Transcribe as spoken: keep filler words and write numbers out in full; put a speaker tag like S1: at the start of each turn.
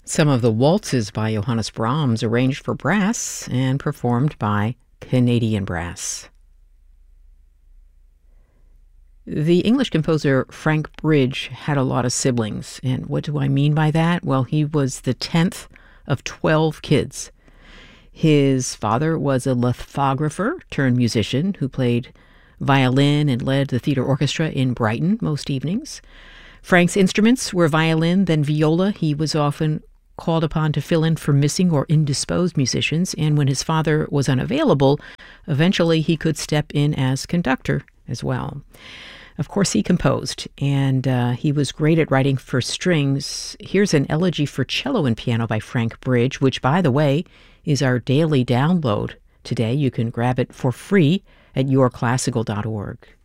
S1: Some of the waltzes by Johannes Brahms, arranged for brass and performed by Canadian Brass. The English composer Frank Bridge had a lot of siblings, and what do I mean by that? Well, he was the tenth of twelve kids. His father was a lithographer turned musician who played violin and led the theater orchestra in Brighton most evenings. Frank's instruments were violin, then viola. He was often called upon to fill in for missing or indisposed musicians, and when his father was unavailable, eventually he could step in as conductor as well. Of course, he composed, and uh, he was great at writing for strings. Here's an elegy for cello and piano by Frank Bridge, which, by the way, is our daily download today. You can grab it for free at your classical dot org.